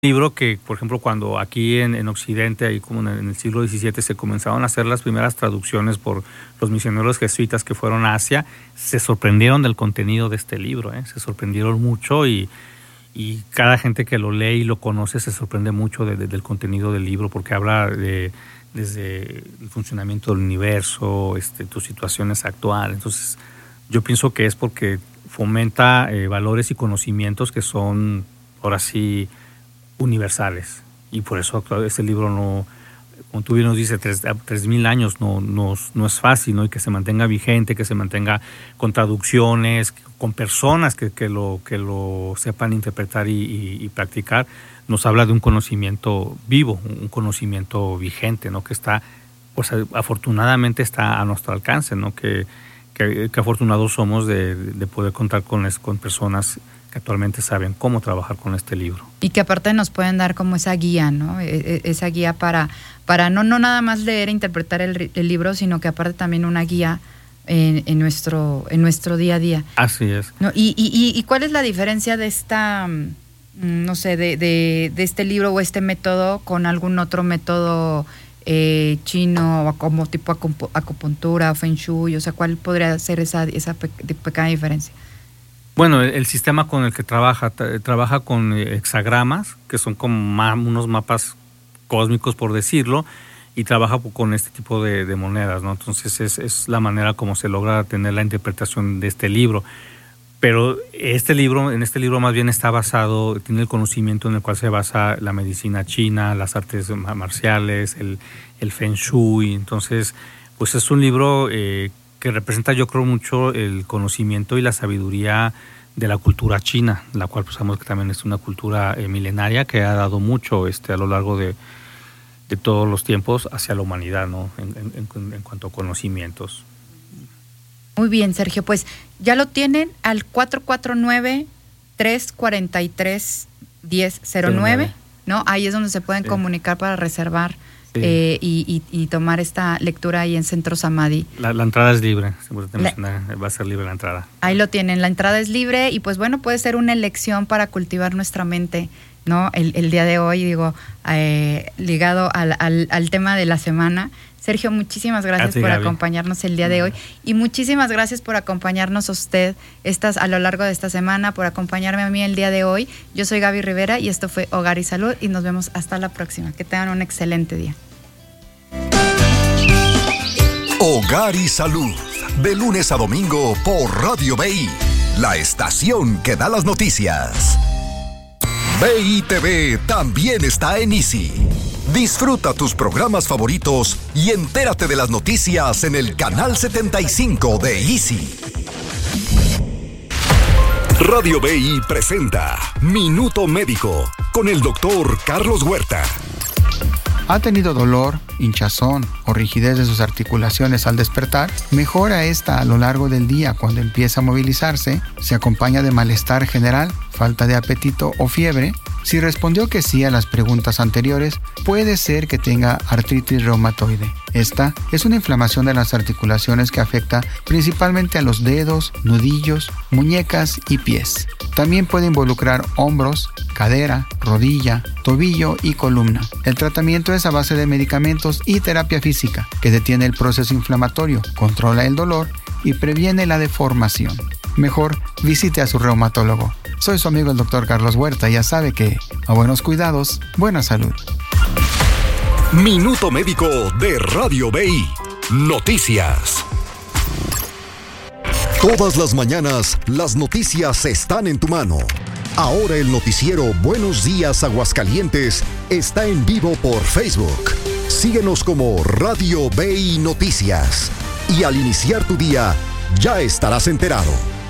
libro que, por ejemplo, cuando aquí en Occidente, ahí como en el siglo XVII, se comenzaron a hacer las primeras traducciones por los misioneros jesuitas que fueron a Asia, se sorprendieron del contenido de este libro, se sorprendieron mucho y cada gente que lo lee y lo conoce se sorprende mucho del contenido del libro, porque habla desde el funcionamiento del universo, tus situaciones actuales. Entonces, yo pienso que es porque fomenta valores y conocimientos que son, ahora sí, universales, y por eso este libro no, como tú bien nos dices, 3,000 años no es fácil, ¿no? Y que se mantenga vigente, que se mantenga con traducciones, con personas que lo sepan interpretar y practicar, nos habla de un conocimiento vivo, un conocimiento vigente, ¿no? Que está, pues afortunadamente está a nuestro alcance, ¿no? Que afortunados somos de poder contar con personas que actualmente saben cómo trabajar con este libro. Y que aparte nos pueden dar como esa guía, ¿no? Esa guía para no nada más leer e interpretar el libro, sino que aparte también una guía en nuestro día a día. Así es. ¿No? ¿Y cuál es la diferencia de esta, no sé, de este libro o este método con algún otro método chino, o como tipo acupuntura o feng shui? O sea, ¿cuál podría ser esa pequeña diferencia? Bueno, el sistema con el que trabaja con hexagramas, que son como unos mapas cósmicos, por decirlo, y trabaja con este tipo de monedas, ¿no? Entonces es la manera como se logra tener la interpretación de este libro. Pero en este libro más bien está basado, tiene el conocimiento en el cual se basa la medicina china, las artes marciales, el feng shui. Entonces, pues es un libro que representa, yo creo, mucho el conocimiento y la sabiduría de la cultura china, la cual pues sabemos que también es una cultura milenaria que ha dado mucho a lo largo de todos los tiempos hacia la humanidad, ¿no? En cuanto a conocimientos. Muy bien, Sergio, pues ya lo tienen al 449-343-1009, ¿no? Ahí es donde se pueden comunicar para reservar. Sí. Y tomar esta lectura ahí en Centro Samadhi. La entrada es libre, va a ser libre la entrada. Ahí lo tienen, la entrada es libre y pues bueno, puede ser una elección para cultivar nuestra mente, ¿no? El día de hoy, ligado al tema de la semana. Sergio, muchísimas gracias por acompañarnos el día de hoy y muchísimas gracias por acompañarnos a usted a lo largo de esta semana, por acompañarme a mí el día de hoy. Yo soy Gaby Rivera y esto fue Hogar y Salud y nos vemos hasta la próxima. Que tengan un excelente día. Hogar y Salud, de lunes a domingo por Radio BI, la estación que da las noticias. BI TV también está en Easy. Disfruta tus programas favoritos y entérate de las noticias en el canal 75 de Easy. Radio BI presenta Minuto Médico con el doctor Carlos Huerta. ¿Ha tenido dolor, hinchazón o rigidez de sus articulaciones al despertar? Mejora esta a lo largo del día cuando empieza a movilizarse. ¿Se acompaña de malestar general, falta de apetito o fiebre? Si respondió que sí a las preguntas anteriores, puede ser que tenga artritis reumatoide. Esta es una inflamación de las articulaciones que afecta principalmente a los dedos, nudillos, muñecas y pies. También puede involucrar hombros, cadera, rodilla, tobillo y columna. El tratamiento es a base de medicamentos y terapia física, que detiene el proceso inflamatorio, controla el dolor y previene la deformación. Mejor visite a su reumatólogo. Soy su amigo el doctor Carlos Huerta y ya sabe que a buenos cuidados, buena salud. Minuto Médico de Radio BI. Noticias. Todas las mañanas, las noticias están en tu mano. Ahora el noticiero Buenos Días Aguascalientes está en vivo por Facebook. Síguenos como Radio BI Noticias. Y al iniciar tu día, ya estarás enterado.